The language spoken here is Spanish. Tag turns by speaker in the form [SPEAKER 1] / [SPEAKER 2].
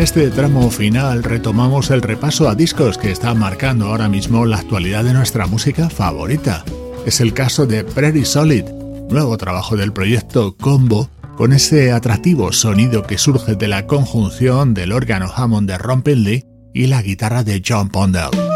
[SPEAKER 1] este tramo final retomamos el repaso a discos que están marcando ahora mismo la actualidad de nuestra música favorita. Es el caso de Pretty Solid, nuevo trabajo del proyecto Combo, con ese atractivo sonido que surge de la conjunción del órgano Hammond de Ron Penley y la guitarra de John Pondell.